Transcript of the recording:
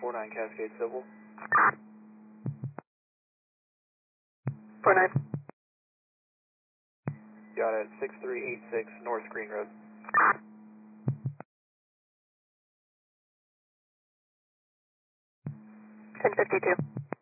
49 Cascade Civil. 49. Got it, 6386 North Green Road. 1052.